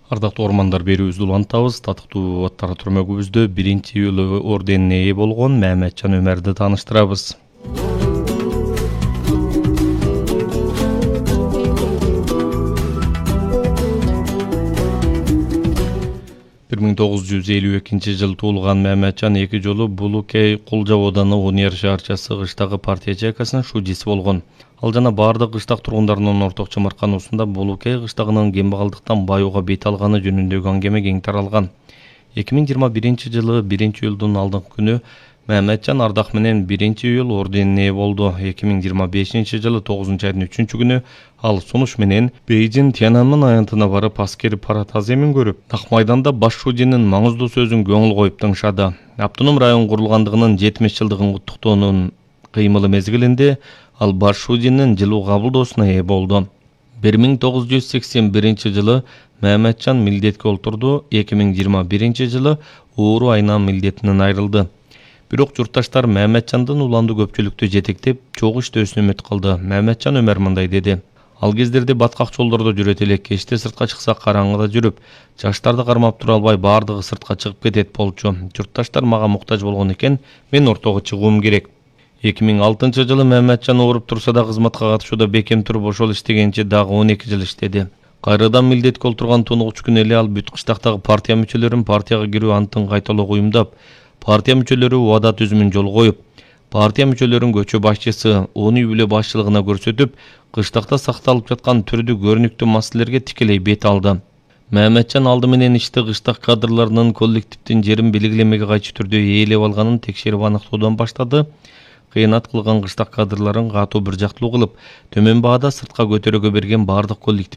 Ардактуу ормандар берүүбүздү улантабыз. Татыктуу аттар түрмөгүбүздө 1-июль орденине ээ болгон Маматжан Өмөрдү тааныштырабыз. 1952 туулган Маматжан 2 жолу Булукей Кулжа ауданы Унер шаарчасы кыштагы партия чайкасынын шудиси болгон. Ал жана бардык кыштак тургундарынын орток чымыркануусунда Булукей кыштагынын кембагалдыктан баюуга бет алганы жөнүндөгү аңгеме кең таралган. 2021 1-июлдун алдыңкы күнү Маматжан ардак менен 1-июль орденине ээ болду. 2025 жылы 9-айдын 3-күнү ал сунуш менен Бейжин Тяньаньмэн аянтына барып аскери парад аземин көрүп, Ак майданда баш шудинин маңыздуу сөзүн көңүл коюп тыңшады. Автоном район курулгандыгынын 70 жылдыгын куттуктоонун кыймылы мезгилинде ал баш шудинин жылуу кабылдоосуна ээ болду. 1981 жылы Маматжан милдетке олтурду. 2021 жылы оору айынан милдетинен айрылды. Бирок журтташтар Маматжандын уланды көпчүлүктү жетектеп, чогуу иштөөсүнө үмүт кылды. Маматжан Өмөр мындай деди: Ал кездерде баткак жолдордо жүрөт элек, кечте сыртка чыксак караңгыда жүрүп, жаштарды кармап тура албай бардыгы сыртка чыгып кетет болчу. Журтташтар мага муктаж болгон экен, мен ортого чыгуум керек. 2006 жылы Маматжан ооруп турса да кызматка катышууда бекем туруп ошол иштегенче дагы 12 жыл иштеди. Кайрадан милдетке олтурган тунугуч күнү эле ал бүт кыштактагы партия мүчөлөрүн партияга кирүү антын кайталоого уюмдап, партия мүчөлөрү убада түзүмүн жолго коюп, партия мүчөлөрүн көчө башчысы, оны үй бүлө башчылыгына көрсөтүп, кыштакта сакталып жаткан түрдүү көрүнүктүү маселелерге тикелей бет алды. Маматжан алды менен ишти кыштак кадрларынын коллективдин жерин белгилемеге кайчы түрдө ээлеп алганын текшерип аныктоодон баштады. Кыянат кылган кыштак кадрларын катуу бир жактылуу кылып, төмөн баада сыртка көтөрөгө берген бардык коллектив